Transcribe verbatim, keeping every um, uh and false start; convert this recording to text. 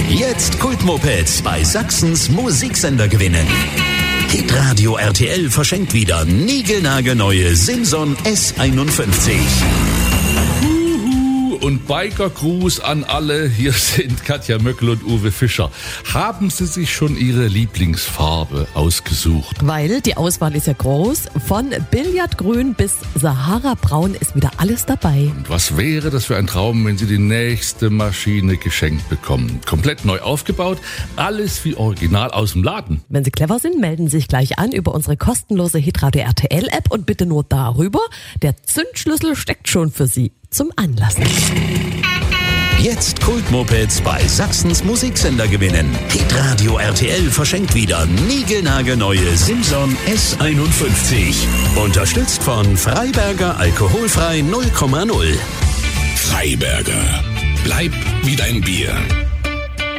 Jetzt Kultmopeds bei Sachsens Musiksender gewinnen. Hitradio R T L verschenkt wieder niegelnagelneue Simson S einundfünfzig. Und Biker-Gruß an alle. Hier sind Katja Möckel und Uwe Fischer. Haben Sie sich schon Ihre Lieblingsfarbe ausgesucht? Weil die Auswahl ist ja groß. Von Billardgrün bis Sahara-Braun ist wieder alles dabei. Und was wäre das für ein Traum, wenn Sie die nächste Maschine geschenkt bekommen? Komplett neu aufgebaut, alles wie original aus dem Laden. Wenn Sie clever sind, melden Sie sich gleich an über unsere kostenlose Hitradio R T L-App und bitte nur darüber. Der Zündschlüssel steckt schon für Sie zum Anlassen. Jetzt Kultmopeds bei Sachsens Musiksender gewinnen. Hitradio R T L verschenkt wieder niegelnagelneue Simson S einundfünfzig. Unterstützt von Freiberger Alkoholfrei null Komma null. Freiberger, bleib wie dein Bier.